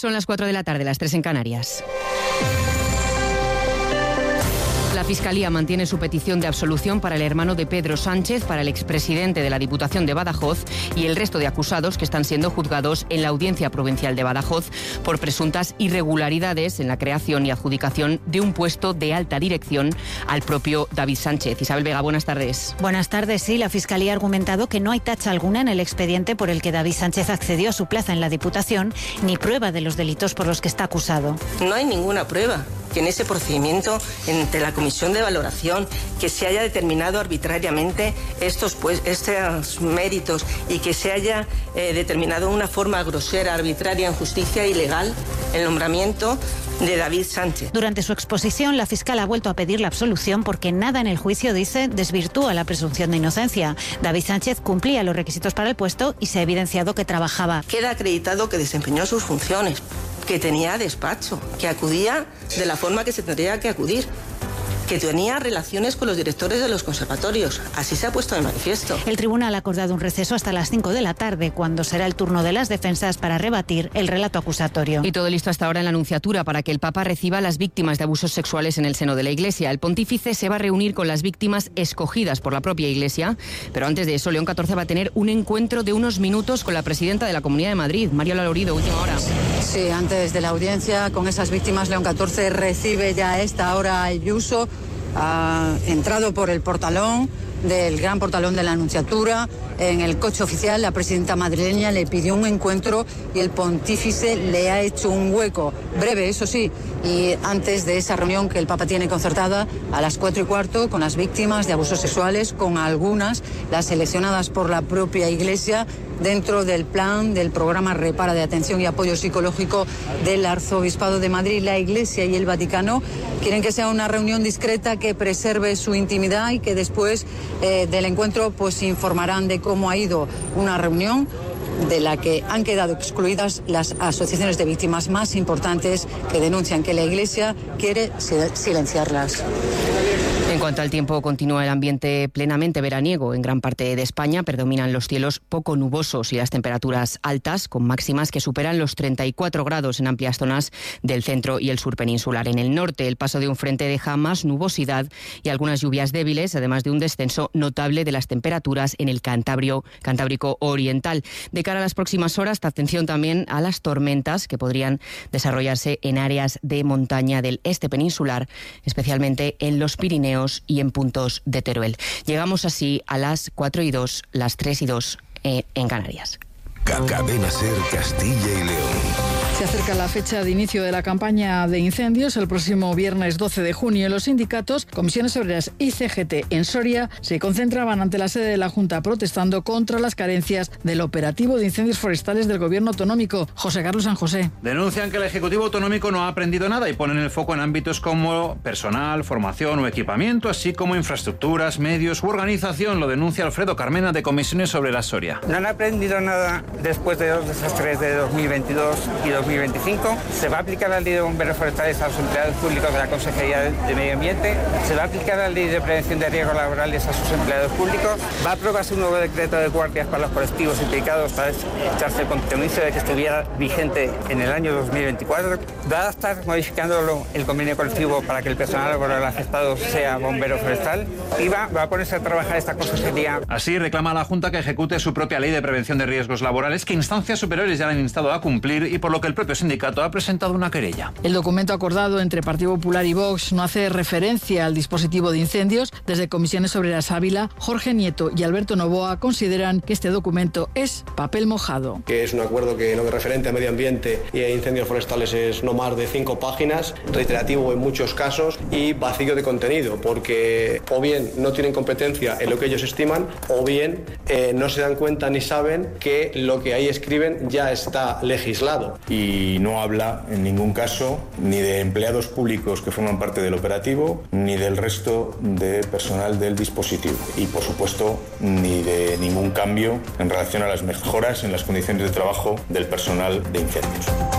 Son las 4 de la tarde, las 3 en Canarias. La Fiscalía mantiene su petición de absolución para el hermano de Pedro Sánchez, para el expresidente de la Diputación de Badajoz y el resto de acusados que están siendo juzgados en la Audiencia Provincial de Badajoz por presuntas irregularidades en la creación y adjudicación de un puesto de alta dirección al propio David Sánchez. Isabel Vega, buenas tardes. Buenas tardes. Sí, la Fiscalía ha argumentado que no hay tacha alguna en el expediente por el que David Sánchez accedió a su plaza en la Diputación, ni prueba de los delitos por los que está acusado. No hay ninguna prueba que en ese procedimiento entre la Comisión de Valoración que se haya determinado arbitrariamente estos méritos y que se haya determinado de una forma grosera, arbitraria, injusticia e ilegal el nombramiento de David Sánchez. Durante su exposición, la fiscal ha vuelto a pedir la absolución porque nada en el juicio, dice, desvirtúa la presunción de inocencia. David Sánchez cumplía los requisitos para el puesto y se ha evidenciado que trabajaba. Queda acreditado que desempeñó sus funciones, que tenía despacho, que acudía de la forma que se tendría que acudir, que tenía relaciones con los directores de los conservatorios. Así se ha puesto de manifiesto. El tribunal ha acordado un receso hasta las 5 de la tarde, cuando será el turno de las defensas para rebatir el relato acusatorio. Y todo listo hasta ahora en la Anunciatura para que el Papa reciba a las víctimas de abusos sexuales en el seno de la Iglesia. El pontífice se va a reunir con las víctimas escogidas por la propia Iglesia, pero antes de eso, León XIV va a tener un encuentro de unos minutos con la presidenta de la Comunidad de Madrid, María Lorido, última hora. Sí, antes de la audiencia con esas víctimas, León XIV recibe ya a esta hora a Ayuso. Ha entrado por el portalón, del gran portalón de la Anunciatura. En el coche oficial, la presidenta madrileña le pidió un encuentro y el pontífice le ha hecho un hueco, breve, eso sí, y antes de esa reunión que el Papa tiene concertada a las 4:15 con las víctimas de abusos sexuales, con algunas, las seleccionadas por la propia Iglesia, dentro del plan del programa Repara de atención y apoyo psicológico del Arzobispado de Madrid. La Iglesia y el Vaticano quieren que sea una reunión discreta que preserve su intimidad y que después del encuentro pues informarán de cómo ha ido una reunión de la que han quedado excluidas las asociaciones de víctimas más importantes que denuncian que la Iglesia quiere silenciarlas. En cuanto al tiempo, continúa el ambiente plenamente veraniego en gran parte de España. Predominan los cielos poco nubosos y las temperaturas altas, con máximas que superan los 34 grados en amplias zonas del centro y el sur peninsular. En el norte, el paso de un frente deja más nubosidad y algunas lluvias débiles, además de un descenso notable de las temperaturas en el Cantábrico oriental. De cara a las próximas horas, atención también a las tormentas que podrían desarrollarse en áreas de montaña del este peninsular, especialmente en los Pirineos y en puntos de Teruel. Llegamos así a las 4:02, las 3:02 en Canarias. Cadena SER Castilla y León. Se acerca la fecha de inicio de la campaña de incendios el próximo viernes 12 de junio. Los sindicatos, Comisiones Obreras y CGT en Soria se concentraban ante la sede de la Junta protestando contra las carencias del operativo de incendios forestales del Gobierno autonómico. José Carlos San José. Denuncian que el Ejecutivo autonómico no ha aprendido nada y ponen el foco en ámbitos como personal, formación o equipamiento, así como infraestructuras, medios u organización. Lo denuncia Alfredo Carmena de Comisiones Obreras Soria. No han aprendido nada después de los desastres de 2022 y 2025. Se va a aplicar la ley de bomberos forestales a los empleados públicos de la Consejería de Medio Ambiente. Se va a aplicar la ley de prevención de riesgos laborales a sus empleados públicos. Va a aprobarse un nuevo decreto de guardias para los colectivos implicados para echarse el compromiso de que estuviera vigente en el año 2024. Va a estar modificándolo el convenio colectivo para que el personal laboral afectado sea bombero forestal. Y va a ponerse a trabajar esta consejería. Así reclama a la Junta que ejecute su propia ley de prevención de riesgos laborales, que instancias superiores ya le han instado a cumplir y por lo que el propio sindicato ha presentado una querella. El documento acordado entre Partido Popular y Vox no hace referencia al dispositivo de incendios. Desde Comisiones Obreras Ávila, Jorge Nieto y Alberto Novoa consideran que este documento es papel mojado. Que es un acuerdo que lo que referente a medio ambiente y a incendios forestales es no más de 5 páginas, reiterativo en muchos casos y vacío de contenido, porque o bien no tienen competencia en lo que ellos estiman o bien no se dan cuenta ni saben que lo que ahí escriben ya está legislado. Y no habla en ningún caso ni de empleados públicos que forman parte del operativo ni del resto de personal del dispositivo y por supuesto ni de ningún cambio en relación a las mejoras en las condiciones de trabajo del personal de incendios.